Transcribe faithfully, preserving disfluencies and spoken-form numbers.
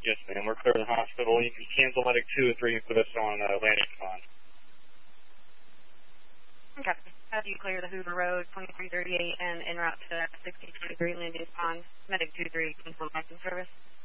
Yes, ma'am. We're clear in the hospital. You can cancel Medic two and three and put us on uh, landing pond. Okay. How do you clear the Hoover Road, twenty-three thirty-eight, and en route to sixty twenty-three landing pond? Medic two three, cancel active service.